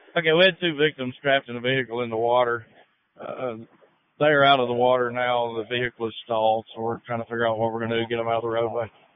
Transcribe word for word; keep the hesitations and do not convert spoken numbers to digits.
Okay, we had two victims trapped in a vehicle in the water. Uh, they're out of the water now. The vehicle is stalled, so we're trying to figure out what we're going to do to get them out of the roadway.